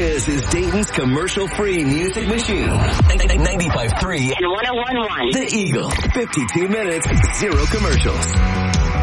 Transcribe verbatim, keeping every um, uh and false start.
This is Dayton's commercial-free music machine. ninety-five point three and one oh one point one. The Eagle. fifty-two minutes, zero commercials.